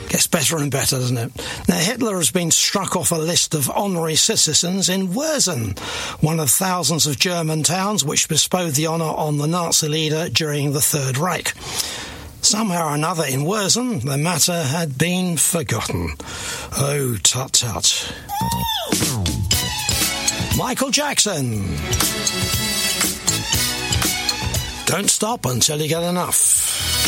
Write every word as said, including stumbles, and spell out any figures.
Gets better and better, doesn't it? Now, Hitler has been struck off a list of honorary citizens in Wurzen, one of thousands of German towns which bestowed the honour on the Nazi leader during the Third Reich. Somehow or another in Wurzen, the matter had been forgotten. Oh, tut-tut. Michael Jackson. Don't stop until you get enough.